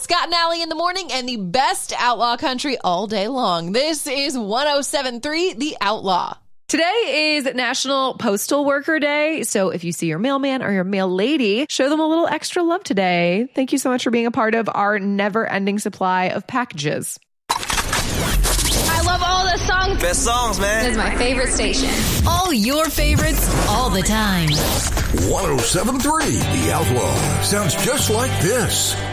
Scott and Allie in the morning and the best outlaw country all day long. This is 107.3 The Outlaw. Today is National Postal Worker Day, so if you see your mailman or your mail lady, show them a little extra love today. Thank you so much for being a part of our never-ending supply of packages. I love all the songs. Best songs, man. This is my favorite station. All your favorites, all the time. 107.3 The Outlaw sounds just like this.